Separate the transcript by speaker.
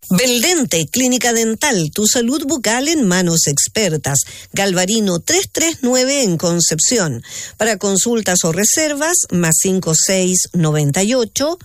Speaker 1: Beldente, Clínica Dental, tu salud bucal en manos expertas. Galvarino 339 en Concepción. Para consultas o reservas, +5698